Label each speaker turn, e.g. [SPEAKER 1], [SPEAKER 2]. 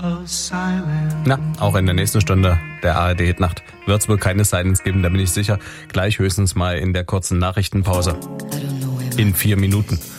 [SPEAKER 1] Na, auch in der nächsten Stunde der ARD-Hitnacht wird es wohl keine Silence geben, da bin ich sicher. Gleich höchstens mal in der kurzen Nachrichtenpause. In 4 Minuten.